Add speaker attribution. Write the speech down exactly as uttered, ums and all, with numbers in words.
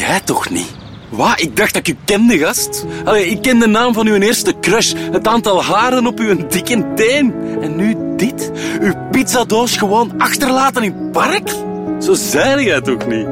Speaker 1: jij toch niet? Wat? Ik dacht dat ik u kende, gast. Allee, ik ken de naam van uw eerste crush. Het aantal haren op uw dikke teen. En nu dit? Uw pizzadoos gewoon achterlaten in het park? Zo zei jij toch niet?